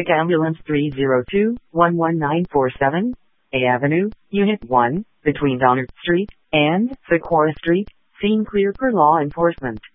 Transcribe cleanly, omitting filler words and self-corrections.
Pacific Ambulance 302-11947, A Avenue, Unit 1, between Donner Street and Sequoia Street, scene clear for law enforcement.